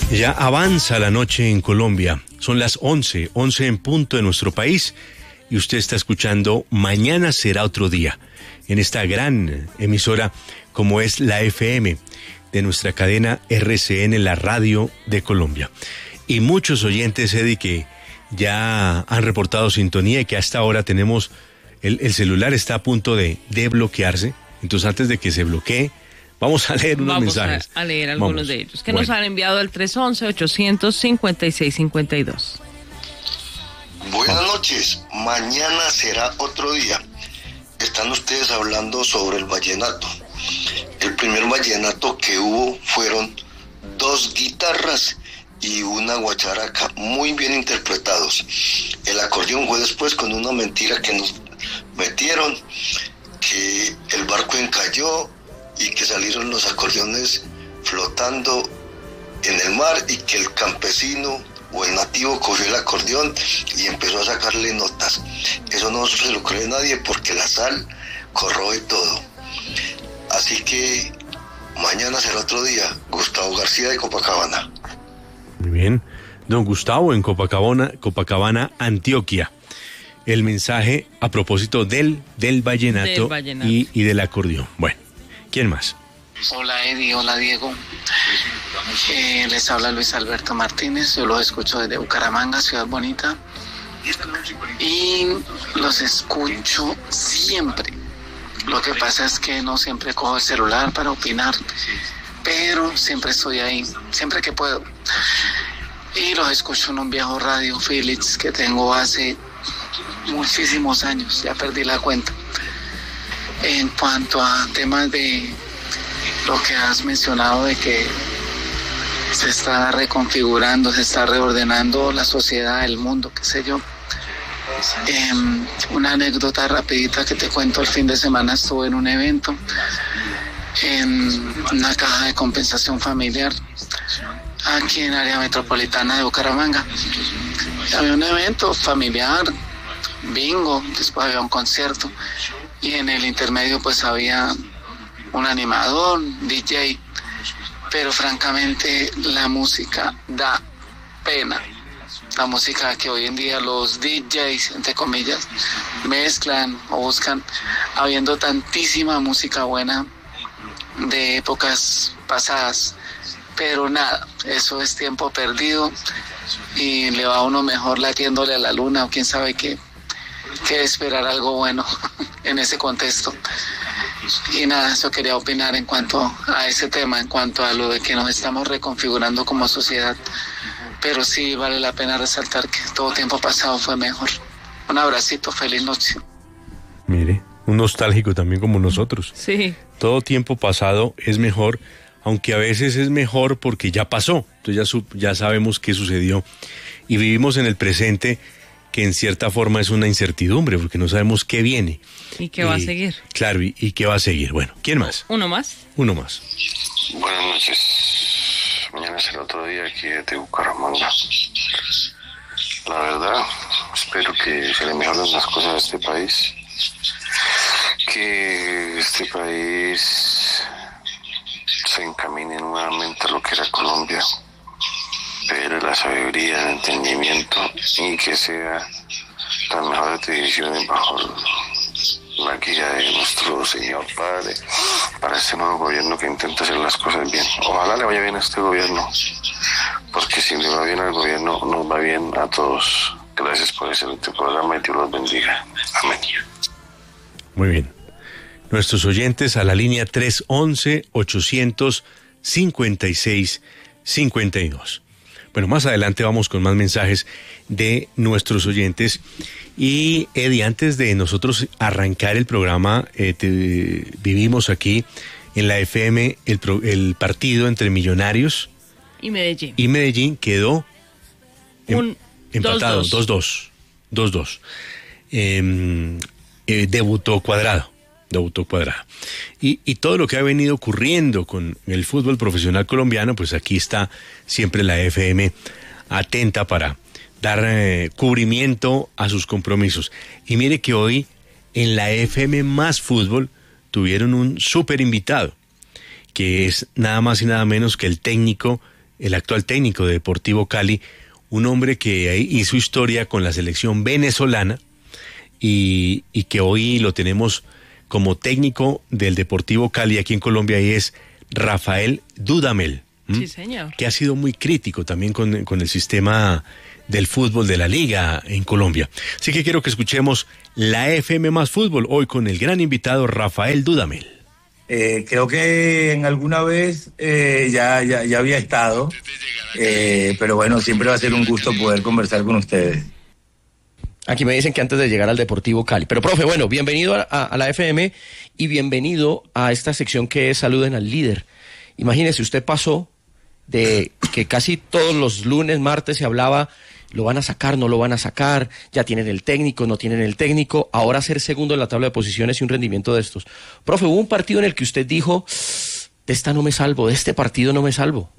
Ya avanza la noche en Colombia. Son las 11 en punto de nuestro país y usted está escuchando Mañana será otro día en esta gran emisora como es la FM de nuestra cadena RCN, la radio de Colombia. Y muchos oyentes, Eddie, que ya han reportado sintonía y que hasta ahora tenemos, el celular está a punto de bloquearse. Entonces antes de que se bloquee, vamos a leer unos mensajes. Vamos a leer algunos de ellos que nos han enviado al 311-856-52. Buenas noches, mañana será otro día. Están ustedes hablando sobre el vallenato. El primer vallenato que hubo fueron 2 guitarras y una guacharaca, muy bien interpretados. El acordeón fue después con una mentira que nos metieron, que el barco encalló y que salieron los acordeones flotando en el mar y que el campesino o el nativo cogió el acordeón y empezó a sacarle notas. Eso no se lo cree nadie porque la sal corroe todo. Así que mañana será otro día. Gustavo García de Copacabana. Muy bien. Don Gustavo en Copacabana, Antioquia. El mensaje a propósito del vallenato, y del acordeón. Bueno, ¿quién más? Hola Eddie, hola Diego. Les habla Luis Alberto Martínez. Yo los escucho desde Bucaramanga, ciudad bonita. Y los escucho siempre. Lo que pasa es que no siempre cojo el celular para opinar, pero siempre estoy ahí, siempre que puedo. Y los escucho en un viejo radio Philips que tengo hace muchísimos años, ya perdí la cuenta. En cuanto a temas de lo que has mencionado de que se está reconfigurando, se está reordenando la sociedad, el mundo, qué sé yo. Una anécdota rapidita que te cuento. El fin de semana estuve en un evento en una caja de compensación familiar aquí en área metropolitana de Bucaramanga. Había un evento familiar, bingo, después había un concierto y en el intermedio pues había un animador, DJ, pero francamente la música da pena. La música que hoy en día los DJs, entre comillas, mezclan o buscan, habiendo tantísima música buena de épocas pasadas, pero nada, eso es tiempo perdido y le va a uno mejor latiéndole a la luna o quién sabe qué, que esperar algo bueno en ese contexto. Y nada, eso quería opinar en cuanto a ese tema, en cuanto a lo de que nos estamos reconfigurando como sociedad. Pero sí vale la pena resaltar que todo tiempo pasado fue mejor. Un abracito, feliz noche. Mire, un nostálgico también como nosotros. Sí. Todo tiempo pasado es mejor, aunque a veces es mejor porque ya pasó. Entonces ya sabemos qué sucedió. Y vivimos en el presente, que en cierta forma es una incertidumbre, porque no sabemos qué viene. ¿Y qué va a seguir? Claro, y qué va a seguir. Bueno, ¿quién más? ¿Uno más? Uno más. Buenas noches. Mañana será otro día aquí de Bucaramanga. La verdad, espero que se le mejoren las cosas a este país. Que este país se encamine nuevamente a lo que era Colombia. Pero la sabiduría, el entendimiento y que sea las mejores decisiones bajo la guía de nuestro Señor Padre para este nuevo gobierno que intenta hacer las cosas bien. Ojalá le vaya bien a este gobierno, porque si le va bien al gobierno, nos va bien a todos. Gracias por ese programa y Dios los bendiga. Amén. Muy bien. Nuestros oyentes a la línea 311-856-52. Bueno, más adelante vamos con más mensajes de nuestros oyentes. Y Eddie, antes de nosotros arrancar el programa, vivimos aquí en la FM el partido entre Millonarios y Medellín. Y Medellín quedó empatado, 2-2. Debutó Cuadrado. Y todo lo que ha venido ocurriendo con el fútbol profesional colombiano, pues aquí está siempre la FM atenta para dar cubrimiento a sus compromisos. Y mire que hoy en la FM Más Fútbol tuvieron un súper invitado, que es nada más y nada menos que el técnico el actual técnico de Deportivo Cali, un hombre que hizo historia con la selección venezolana y que hoy lo tenemos como técnico del Deportivo Cali aquí en Colombia, y es Rafael Dudamel. Sí, señor. Que ha sido muy crítico también con el sistema del fútbol de la liga en Colombia. Así que quiero que escuchemos la FM más fútbol hoy con el gran invitado Rafael Dudamel. Creo que en alguna vez ya había estado, pero bueno, siempre va a ser un gusto poder conversar con ustedes. Aquí me dicen que antes de llegar al Deportivo Cali. Pero, profe, bueno, bienvenido a la FM y bienvenido a esta sección que es Saluden al Líder. Imagínese, usted pasó de que casi todos los lunes, martes se hablaba, lo van a sacar, no lo van a sacar, ya tienen el técnico, no tienen el técnico, ahora ser segundo en la tabla de posiciones y un rendimiento de estos. Profe, hubo un partido en el que usted dijo, de esta no me salvo, de este partido no me salvo.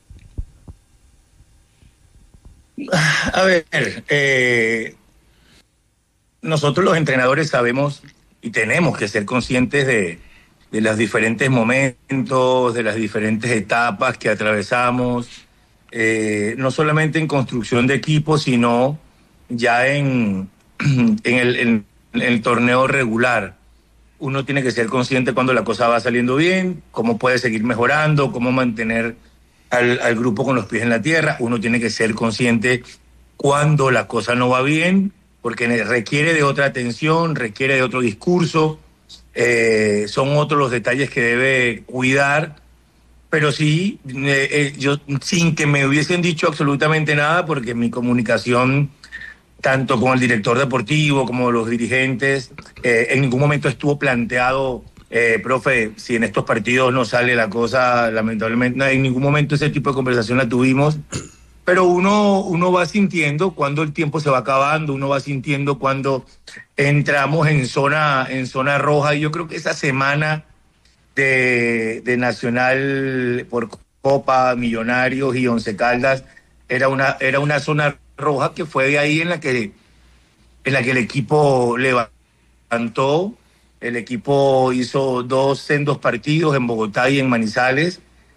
A ver, nosotros los entrenadores sabemos y tenemos que ser conscientes de los diferentes momentos, de las diferentes etapas que atravesamos, no solamente en construcción de equipos, sino ya en el torneo regular. Uno tiene que ser consciente cuando la cosa va saliendo bien, cómo puede seguir mejorando, cómo mantener al grupo con los pies en la tierra. Uno tiene que ser consciente cuando la cosa no va bien, porque requiere de otra atención, requiere de otro discurso. Son otros los detalles que debe cuidar, pero sí, yo sin que me hubiesen dicho absolutamente nada, porque mi comunicación, tanto con el director deportivo como los dirigentes, en ningún momento estuvo planteado, profe, si en estos partidos no sale la cosa, lamentablemente, en ningún momento ese tipo de conversación la tuvimos. Pero uno va sintiendo cuando el tiempo se va acabando, uno va sintiendo cuando entramos en zona roja, y yo creo que esa semana de Nacional por Copa, Millonarios y Once Caldas era una zona roja, que fue de ahí en la que el equipo levantó. El equipo hizo 2 sendos partidos en Bogotá y en Manizales,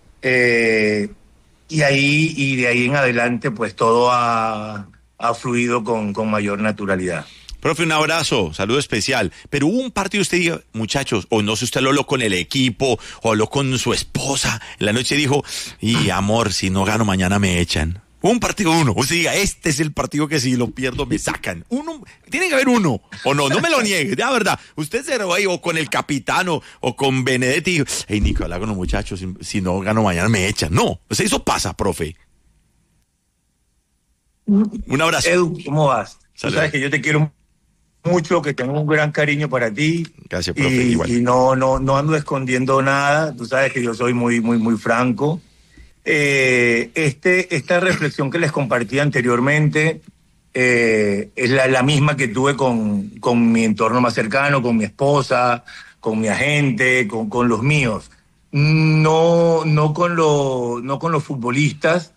y de ahí en adelante pues todo ha fluido con mayor naturalidad. Profe, un abrazo, saludo especial. Pero hubo un partido, usted dijo, muchachos, o no sé, usted lo habló con el equipo, o habló con su esposa, en la noche dijo, y amor, si no gano mañana me echan. Un partido, usted diga, este es el partido que si lo pierdo me sacan. Tiene que haber uno, o no me lo niegue, de verdad. Usted se lo ahí, o con el capitano, o con Benedetti, hey, Nico, habla con los muchachos, si no gano mañana me echan. No, o sea, eso pasa, profe. Un abrazo. Edu, ¿cómo vas? Salud. Tú sabes que yo te quiero mucho, que tengo un gran cariño para ti. Gracias, profe, igual. Y no ando escondiendo nada. Tú sabes que yo soy muy, muy, muy franco. Esta reflexión que les compartí anteriormente es la misma que tuve con mi entorno más cercano, con mi esposa, con mi agente, con los míos. No con los futbolistas,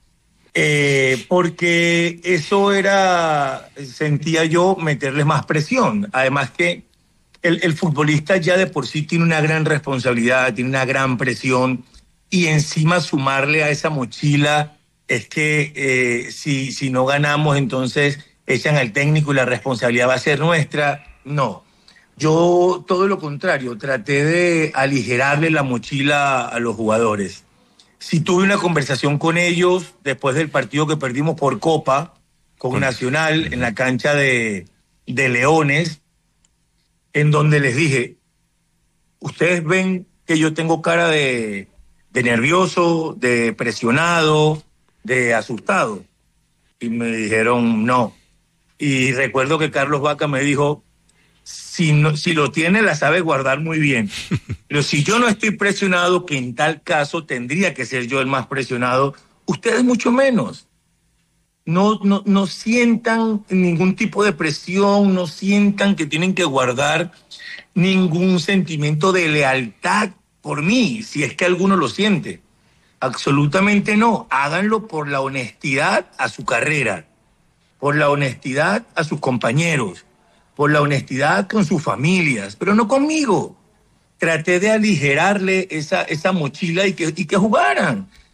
porque eso sentía yo meterles más presión. Además que el futbolista ya de por sí tiene una gran responsabilidad, tiene una gran presión, y encima sumarle a esa mochila es que si no ganamos, entonces echan al técnico y la responsabilidad va a ser nuestra. No, yo todo lo contrario, traté de aligerarle la mochila a los jugadores. Sí tuve una conversación con ellos después del partido que perdimos por Copa con Nacional en la cancha de Leones, en donde les dije, ustedes ven que yo tengo cara de nervioso, de presionado, de asustado. Y me dijeron no. Y recuerdo que Carlos Vaca me dijo, si lo tiene, la sabe guardar muy bien. Pero si yo no estoy presionado, que en tal caso tendría que ser yo el más presionado, ustedes mucho menos. No sientan ningún tipo de presión, no sientan que tienen que guardar ningún sentimiento de lealtad por mí, si es que alguno lo siente. Absolutamente no. Háganlo por la honestidad a su carrera, por la honestidad a sus compañeros, por la honestidad con sus familias, pero no conmigo. Traté de aligerarle esa mochila y que jugaran.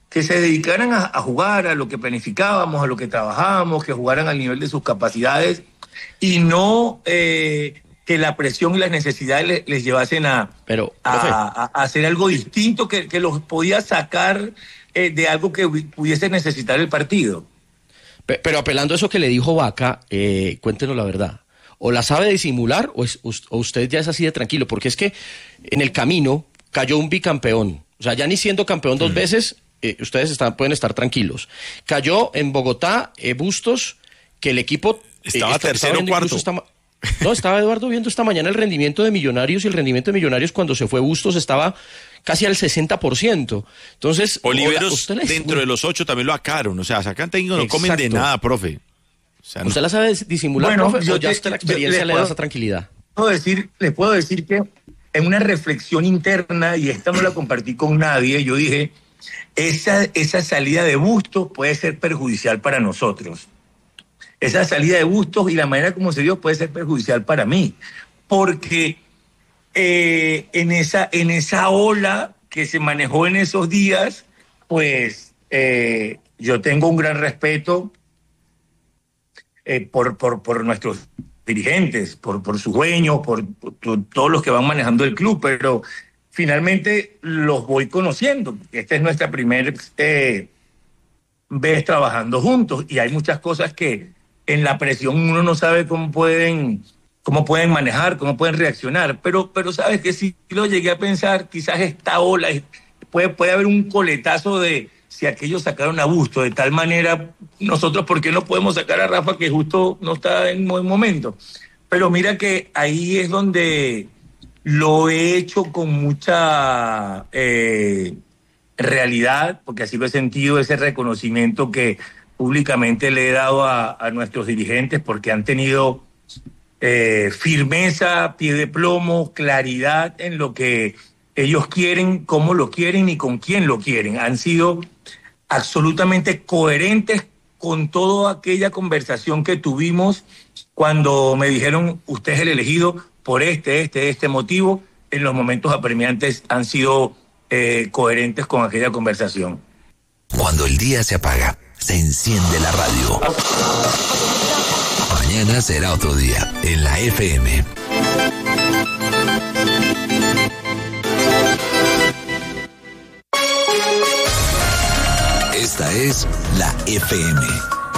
que se dedicaran a jugar, a lo que planificábamos, a lo que trabajábamos, que jugaran al nivel de sus capacidades y no que la presión y las necesidades les llevasen a hacer algo distinto que los podía sacar de algo que pudiese necesitar el partido. Pero apelando a eso que le dijo Vaca, cuéntenos la verdad. ¿O la sabe disimular o usted ya es así de tranquilo? Porque es que en el camino cayó un bicampeón. O sea, ya ni siendo campeón 2 veces, ustedes pueden estar tranquilos. Cayó en Bogotá Bustos, que el equipo... Estaba tercero o cuarto. Estaba Eduardo viendo esta mañana el rendimiento de Millonarios, y el rendimiento de Millonarios cuando se fue Bustos estaba casi al 60%. Entonces, Oliveros dentro de los 8 también lo sacaron. O sea, sacan técnicos, no comen de nada, profe. O sea, ¿usted la sabe disimular, profe, o ya la experiencia le da esa tranquilidad? Les puedo decir que en una reflexión interna, y esta no la compartí con nadie, yo dije, esa salida de Bustos puede ser perjudicial para nosotros. Esa salida de Bustos y la manera como se dio puede ser perjudicial para mí. Porque en esa ola que se manejó en esos días, pues yo tengo un gran respeto por nuestros dirigentes, por sus dueños, por todos los que van manejando el club, pero finalmente los voy conociendo. Esta es nuestra primera vez trabajando juntos y hay muchas cosas que en la presión uno no sabe cómo pueden manejar, cómo pueden reaccionar, pero sabes que si lo llegué a pensar, quizás esta ola puede haber un coletazo de si aquellos sacaron a Bustos de tal manera, nosotros ¿por qué no podemos sacar a Rafa que justo no está en buen momento? Pero mira que ahí es donde lo he hecho con mucha realidad, porque así lo he sentido, ese reconocimiento que públicamente le he dado a nuestros dirigentes, porque han tenido firmeza, pie de plomo, claridad en lo que ellos quieren, cómo lo quieren y con quién lo quieren. Han sido absolutamente coherentes con toda aquella conversación que tuvimos cuando me dijeron, usted es el elegido por este motivo. En los momentos apremiantes han sido coherentes con aquella conversación. Cuando el día se apaga, se enciende la radio. Mañana será otro día en la FM. Esta es la FM.